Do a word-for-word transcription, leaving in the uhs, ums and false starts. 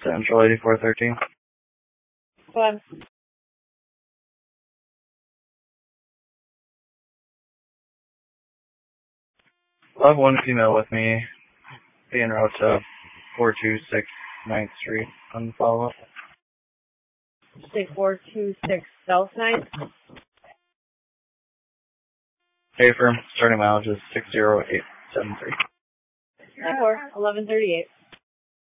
Central eighty-four thirteen. Go ahead. I'll have one female with me, being route to four two six ninth Street on the follow-up. Say four two six South ninth. Pay firm, starting mileage is six zero eight seven three. Four eleven thirty eight.